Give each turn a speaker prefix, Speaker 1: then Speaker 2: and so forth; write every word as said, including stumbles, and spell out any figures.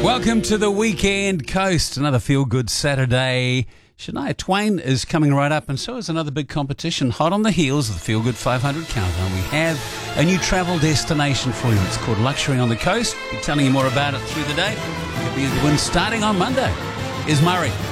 Speaker 1: Welcome to the Weekend Coast, another feel-good Saturday. Shania Twain is coming right up, and so is another big competition. Hot on the heels of the Feel Good five hundred Countdown, we have a new travel destination for you. It's called Luxury on the Coast. We'll be telling you more about it through the day. It'll be the win starting on Monday. Is Murray.